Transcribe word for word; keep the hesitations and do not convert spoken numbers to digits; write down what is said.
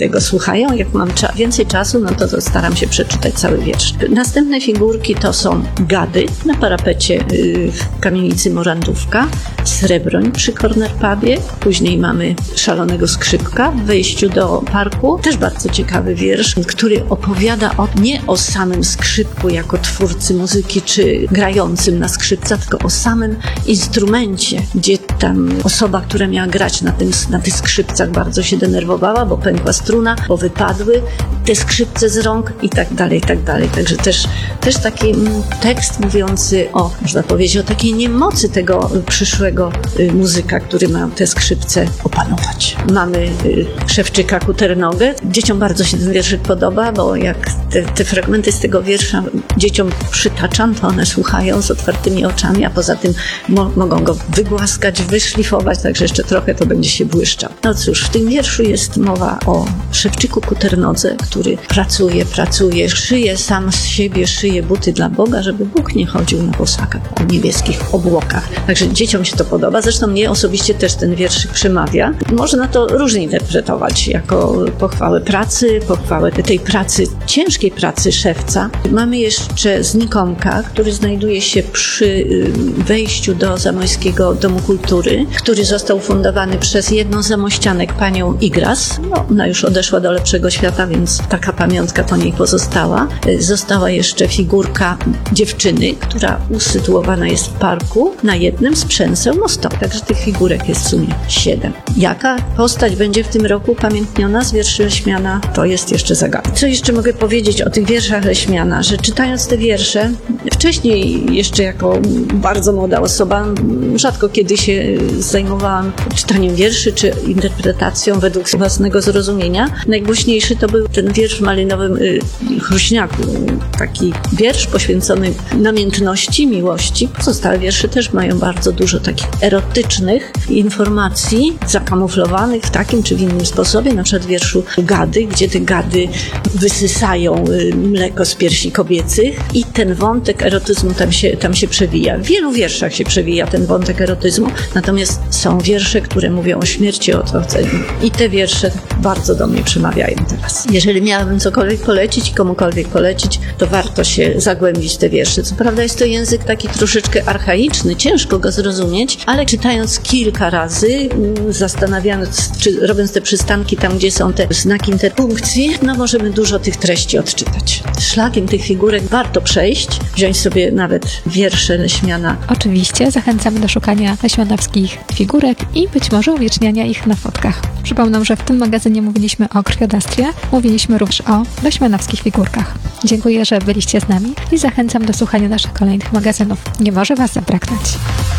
tego słuchają. Jak mam cza- więcej czasu, no to, to staram się przeczytać cały wiersz. Następne figurki to są gady na parapecie yy, w kamienicy Morandówka, Srebroń przy Corner Pubie, później mamy Szalonego Skrzypka w wejściu do parku. Też bardzo ciekawy wiersz, który opowiada o, nie o samym skrzypku jako twórcy muzyki czy grającym na skrzypca, tylko o samym instrumencie, gdzie tam osoba, która miała grać na, tym, na tych skrzypcach, bardzo się denerwowała, bo pękła struna, bo wypadły te skrzypce z rąk i tak dalej, i tak dalej. Także też, też taki tekst mówiący o, można powiedzieć, o takiej niemocy tego przyszłego y, muzyka, który ma te skrzypce opanować. Mamy y, Szewczyka Kuternogę. Dzieciom bardzo się ten wierszyk podoba, bo jak te, te fragmenty z tego wiersza dzieciom przytaczam, to one słuchają z otwartymi oczami, a poza tym mo- mogą go wygłaskać, wyszlifować, także jeszcze trochę to będzie się błyszczał. No cóż, w tym wierszu jest mowa o Szewczyku Kuternodze, który pracuje, pracuje, szyje sam z siebie, szyje buty dla Boga, żeby Bóg nie chodził na bosakach o niebieskich obłokach. Także dzieciom się to podoba. Zresztą mnie osobiście też ten wierszyk przemawia. Można to różnie interpretować, jako pochwałę pracy, pochwałę tej pracy, ciężkiej pracy szewca. Mamy jeszcze Znikomka, który znajduje się przy wejściu do Zamojskiego Domu Kultury, który został fundowany przez jedną z zamościanek, panią Igras. No, ona już odeszła do lepszego świata, więc taka pamiątka po niej pozostała. Została jeszcze figurka dziewczyny, która usytuowana jest w parku na jednym z przęseł mostowych. Także tych figurek jest w sumie siedem. Jaka postać będzie w tym roku upamiętniona z wierszy Leśmiana, to jest jeszcze zagadka. Co jeszcze mogę powiedzieć o tych wierszach Leśmiana, że czytając te wiersze, wcześniej jeszcze jako bardzo młoda osoba, rzadko kiedy się zajmowałam czytaniem wierszy czy interpretacją według własnego zrozumienia. Najgłośniejszy to był ten wiersz w Malinowym y, Chruśniaku. Taki wiersz poświęcony namiętności, miłości. Pozostałe wiersze też mają bardzo dużo takich erotycznych informacji zakamuflowanych w takim czy w innym sposobie, na przykład w wierszu Gady, gdzie te gady wysysają y, mleko z piersi kobiecych i ten wątek erotyzmu tam się, tam się przewija. W wielu wierszach się przewija ten wątek erotyzmu, natomiast są wiersze, które mówią o śmierci, o odchodzeniu. I te wiersze bardzo do mnie przemawiają teraz. Jeżeli miałabym cokolwiek polecić i komukolwiek polecić, to warto się zagłębić w te wiersze. Co prawda jest to język taki troszeczkę archaiczny, ciężko go zrozumieć, ale czytając kilka razy, zastanawiając, czy robiąc te przystanki tam, gdzie są te znaki interpunkcji, no możemy dużo tych treści odczytać. Szlakiem tych figurek warto przejść, wziąć sobie nawet wiersze Leśmiana. Oczywiście zachęcamy do szukania leśmianowskich figurek i być może uwieczniania ich na fotkach. Przypomnę, że w tym magazynie mówiliśmy o krwiodawstwie, mówiliśmy również o leśmianowskich figurkach. Dziękuję, że byliście z nami i zachęcam do słuchania naszych kolejnych magazynów. Nie może Was zabraknąć.